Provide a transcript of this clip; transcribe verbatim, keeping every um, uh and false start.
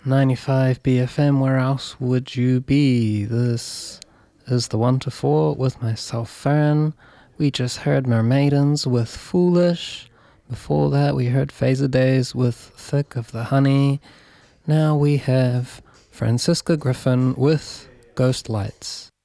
ninety-five B F M, where else would you be? This is the one to four with myself, Fern. We just heard Mermaidens with Foolish. Before that, we heard Phaser Days with Thick of the Honey. Now we have Francisca Griffin with Ghost Lights.